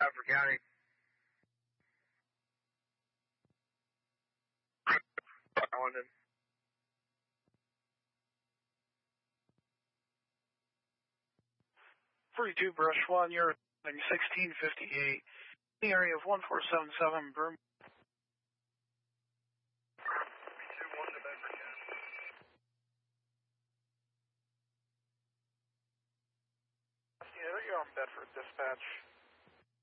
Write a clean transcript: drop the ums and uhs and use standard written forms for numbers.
Bedford County. London. 42 Brush 1, you're 1658, the area of 1477 Berm. 321 to Bedford County. Yeah, there you go on Bedford Dispatch.